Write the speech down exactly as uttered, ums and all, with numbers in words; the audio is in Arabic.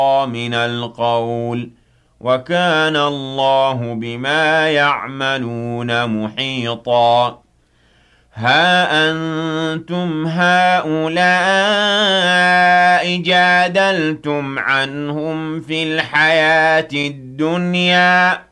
من القول وكان الله بما يعملون محيطا ها أنتم هؤلاء جادلتم عنهم في الحياة الدنيا